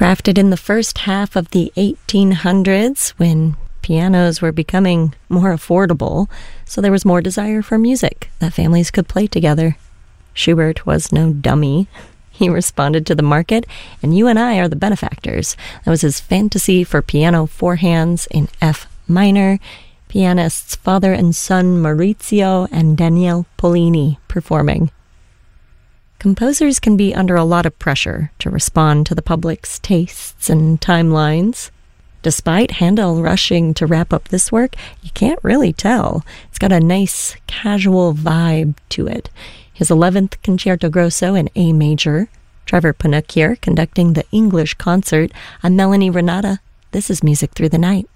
Crafted in the first half of the 1800s, when pianos were becoming more affordable, so there was more desire for music that families could play together. Schubert was no dummy. He responded to the market, and you and I are the benefactors. That was his Fantasy for Piano Four Hands in F minor. Pianists father and son Maurizio and Daniele Pollini performing. Composers can be under a lot of pressure to respond to the public's tastes and timelines. Despite Handel rushing to wrap up this work, you can't really tell. It's got a nice, casual vibe to it. His 11th Concerto Grosso in A major. Trevor Pinnock here conducting the English concert. I'm Melanie Renata. This is Music Through the Night.